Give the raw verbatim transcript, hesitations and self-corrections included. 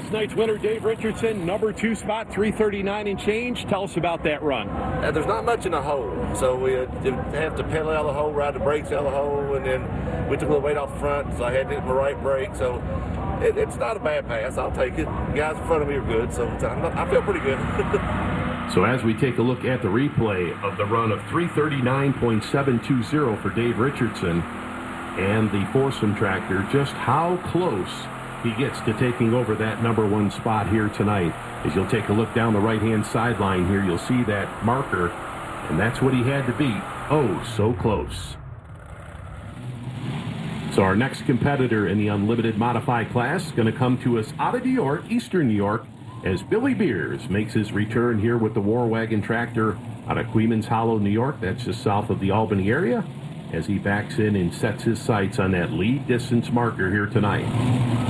Last night's winner, Dave Richardson, number two spot, three thirty-nine and change. Tell us about that run. Uh, there's not much in the hole, so we uh, have to pedal out of the hole, ride the brakes out of the hole, and then we took a little weight off the front, so I had to hit my right brake. So it, it's not a bad pass. I'll take it. The guys in front of me are good, so I feel pretty good. So as we take a look at the replay of the run of three thirty-nine point seven two zero for Dave Richardson and the foursome tractor, just how close he gets to taking over that number one spot here tonight. As you'll take a look down the right-hand sideline here, you'll see that marker, and that's what he had to beat. Oh, so close. So our next competitor in the Unlimited Modified class is going to come to us out of New York, Eastern New York, as Billy Beers makes his return here with the War Wagon tractor out of Queens Hollow, New York. That's just south of the Albany area, as he backs in and sets his sights on that lead distance marker here tonight.